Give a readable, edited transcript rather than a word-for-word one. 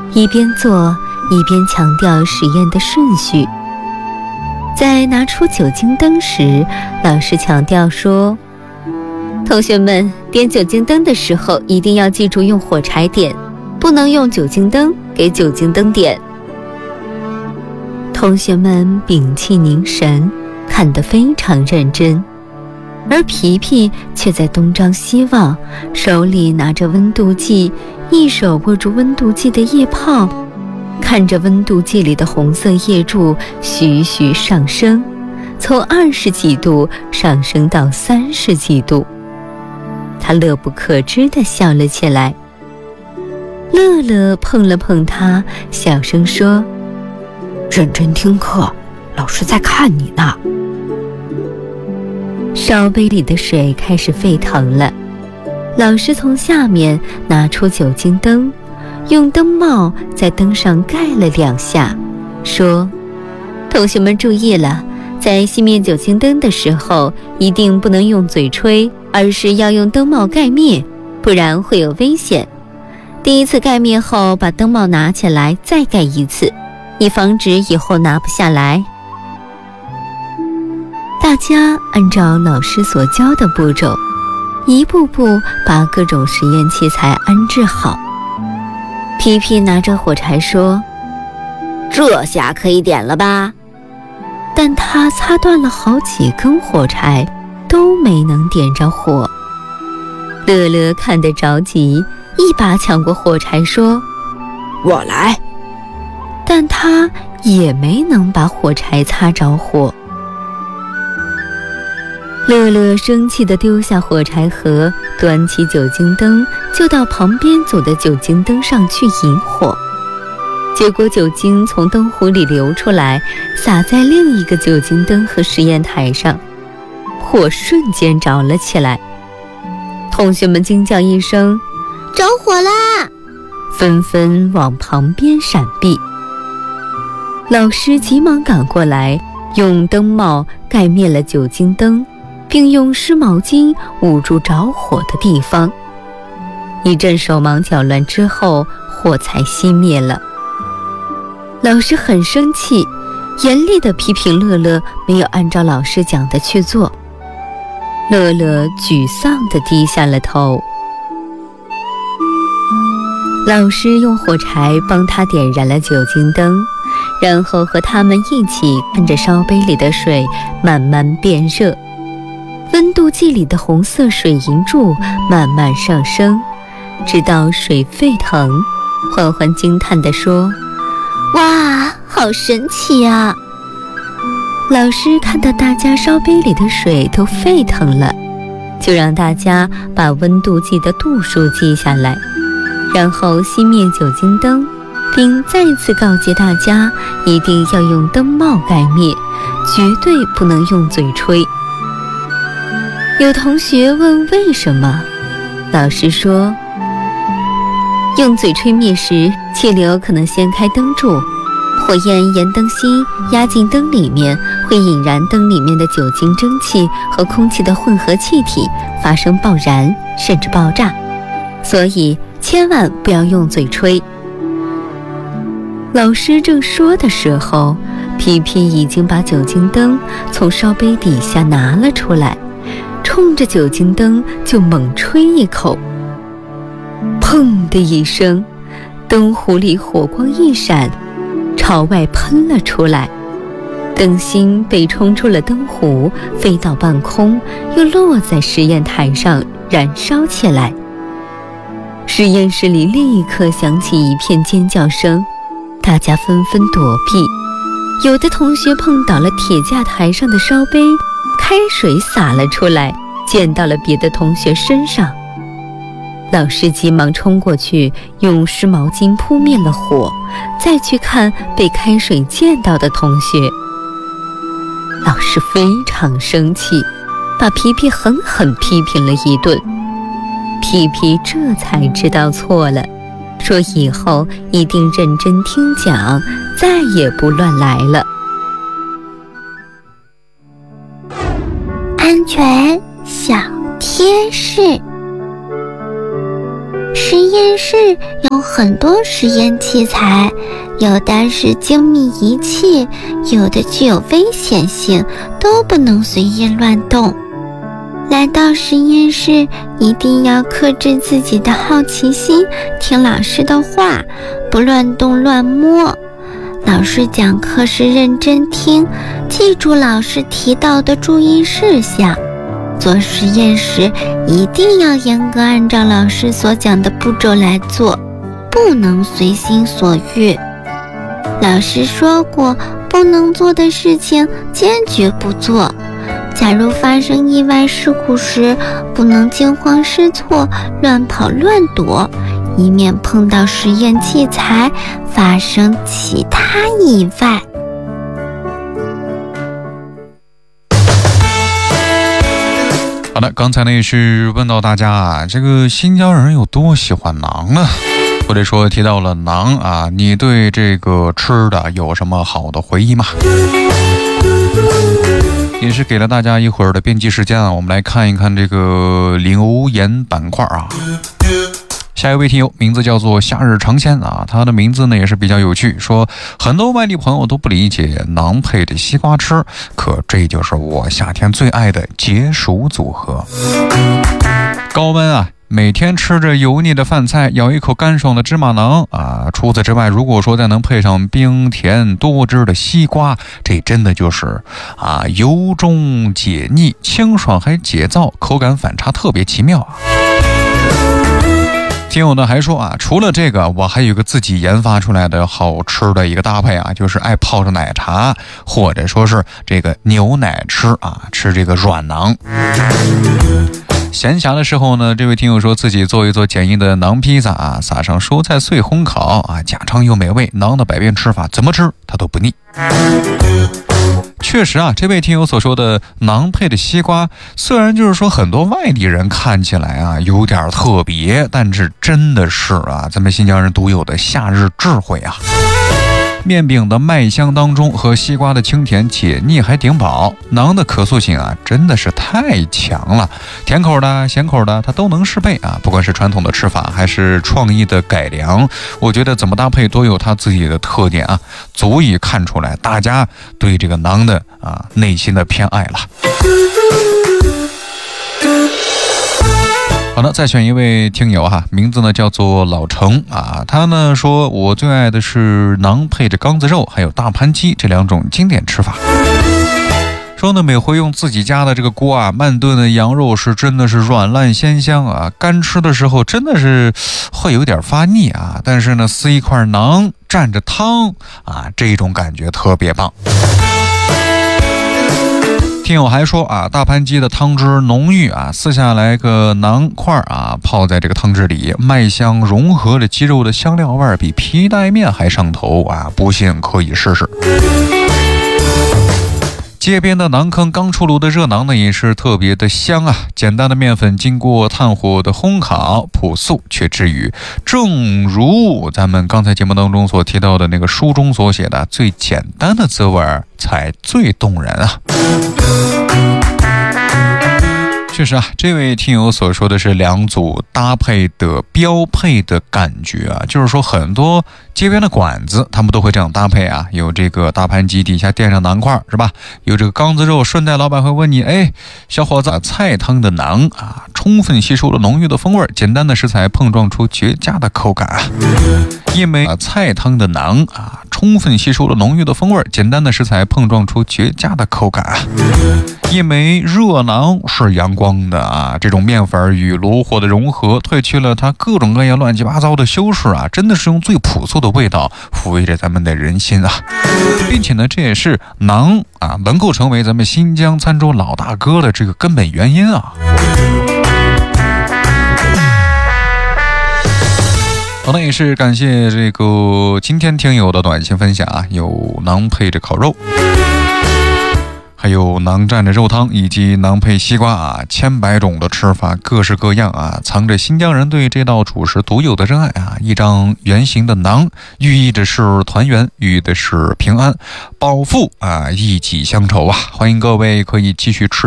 一边做一边强调实验的顺序。在拿出酒精灯时，老师强调说，同学们点酒精灯的时候一定要记住用火柴点，不能用酒精灯给酒精灯点。同学们屏气凝神，看得非常认真，而皮皮却在东张西望，手里拿着温度计，一手握住温度计的液泡，看着温度计里的红色液柱徐徐上升，从20几度上升到30几度。他乐不可支地笑了起来。乐乐碰了碰他，小声说，认真听课，老师在看你呢。烧杯里的水开始沸腾了，老师从下面拿出酒精灯，用灯帽在灯上盖了2下，说，同学们注意了，在熄灭酒精灯的时候，一定不能用嘴吹，而是要用灯帽盖灭，不然会有危险。第一次盖灭后，把灯帽拿起来再盖一次，以防止以后拿不下来。大家按照老师所教的步骤，一步步把各种实验器材安置好。皮皮拿着火柴说，这下可以点了吧？但他擦断了好几根火柴，都没能点着火。乐乐看得着急，一把抢过火柴说，我来。但他也没能把火柴擦着火。乐乐生气地丢下火柴盒，端起酒精灯就到旁边组的酒精灯上去引火。结果酒精从灯壶里流出来，洒在另一个酒精灯和实验台上，火瞬间着了起来。同学们惊叫一声，着火啦！纷纷往旁边闪避。老师急忙赶过来，用灯帽盖灭了酒精灯，并用湿毛巾捂住着火的地方。一阵手忙脚乱之后，火才熄灭了。老师很生气，严厉地批评乐乐没有按照老师讲的去做。乐乐沮丧地低下了头。老师用火柴帮他点燃了酒精灯，然后和他们一起看着烧杯里的水慢慢变热，温度计里的红色水银柱慢慢上升，直到水沸腾。欢欢惊叹地说，哇，好神奇啊！老师看到大家烧杯里的水都沸腾了，就让大家把温度计的度数记下来，然后熄灭酒精灯，并再次告诫大家一定要用灯帽盖灭，绝对不能用嘴吹。有同学问为什么，老师说，用嘴吹灭时，气流可能掀开灯柱，火焰沿灯芯压进灯里面，会引燃灯里面的酒精蒸汽和空气的混合气体，发生爆燃甚至爆炸，所以千万不要用嘴吹。老师正说的时候，皮皮已经把酒精灯从烧杯底下拿了出来，冲着酒精灯就猛吹一口。砰的一声，灯壶里火光一闪，朝外喷了出来，灯芯被冲出了灯壶，飞到半空，又落在实验台上燃烧起来。实验室里立刻响起一片尖叫声，大家纷纷躲避。有的同学碰倒了铁架台上的烧杯，开水洒了出来，溅到了别的同学身上。老师急忙冲过去，用湿毛巾扑灭了火，再去看被开水溅到的同学。老师非常生气，把皮皮狠狠批评了一顿。皮皮这才知道错了，说以后一定认真听讲，再也不乱来了。 安全小贴士： 实验室有很多实验器材，有的是精密仪器，有的具有危险性，都不能随意乱动。来到实验室，一定要克制自己的好奇心，听老师的话，不乱动乱摸。老师讲课时认真听，记住老师提到的注意事项。做实验时一定要严格按照老师所讲的步骤来做，不能随心所欲。老师说过，不能做的事情坚决不做。假如发生意外事故时，不能惊慌失措，乱跑乱躲，以免碰到实验器材发生其他意外。 好的，刚才呢也是问到大家啊，这个新疆人有多喜欢馕呢？或者说提到了馕啊，你对这个吃的有什么好的回忆吗？也是给了大家一会儿的编辑时间啊，我们来看一看这个留言板块啊。下一位听友名字叫做夏日长鲜啊，他的名字呢也是比较有趣，说很多外地朋友都不理解馕配着西瓜吃，可这就是我夏天最爱的解暑组合。高温啊，每天吃着油腻的饭菜，咬一口干爽的芝麻馕啊！除此之外，如果说再能配上冰甜多汁的西瓜，这真的就是油中解腻，清爽还解燥，口感反差特别奇妙啊！听友呢还说啊，除了这个，我还有个自己研发出来的好吃的一个搭配啊，就是爱泡着奶茶，或者说是这个牛奶吃啊，吃这个软馕。闲暇的时候呢，这位听友说自己做一做简易的馕披萨啊，撒上蔬菜碎烘烤啊，家常又美味。馕的百变吃法，怎么吃它都不腻。确实啊，这位听友所说的馕配的西瓜，虽然就是说很多外地人看起来啊有点特别，但是真的是啊咱们新疆人独有的夏日智慧啊。面饼的麦香当中和西瓜的清甜解腻还顶饱，馕的可塑性啊真的是太强了，甜口的咸口的它都能适配啊，不管是传统的吃法还是创意的改良，我觉得怎么搭配都有它自己的特点啊，足以看出来大家对这个馕的内心的偏爱了。好的，再选一位听友哈，名字呢叫做老程啊，他呢说我最爱的是馕配着缸子肉还有大盘鸡这两种经典吃法。说呢每回用自己家的这个锅啊慢炖的羊肉是真的是软烂鲜香啊，干吃的时候真的是会有点发腻啊，但是呢撕一块馕蘸着汤啊，这种感觉特别棒。听友还说啊，大盘鸡的汤汁浓郁啊，撕下来个馕块啊，泡在这个汤汁里，麦香融合了鸡肉的香料味，比皮带面还上头啊！不信可以试试。街边的馕坑刚出炉的热馕呢，也是特别的香啊！简单的面粉经过炭火的烘烤，朴素却治愈。正如咱们刚才节目当中所提到的那个书中所写的，最简单的滋味才最动人啊！确实啊，这位听友所说的是两组搭配的标配的感觉啊，就是说很多街边的馆子他们都会这样搭配啊，有这个大盘鸡底下垫上馕块是吧？有这个缸子肉，顺带老板会问你，哎，小伙子，菜汤的馕啊，充分吸收了浓郁的风味，简单的食材碰撞出绝佳的口感啊。一枚菜汤的馕啊，充分吸收了浓郁的风味，简单的食材碰撞出绝佳的口感啊。一枚热馕是阳光的啊，这种面粉与炉火的融合，褪去了它各种各样乱七八糟的修饰啊，真的是用最朴素的味道抚慰着咱们的人心啊，并且呢，这也是馕啊能够成为咱们新疆餐桌老大哥的这个根本原因啊。好的，也是感谢这个今天听友的短信分享啊，有馕配着烤肉，还有馕蘸着肉汤，以及馕配西瓜啊，千百种的吃法，各式各样啊，藏着新疆人对这道主食独有的热爱啊。一张圆形的馕，寓意的是团圆，寓意的是平安、饱腹啊，一己乡愁啊。欢迎各位可以继续吃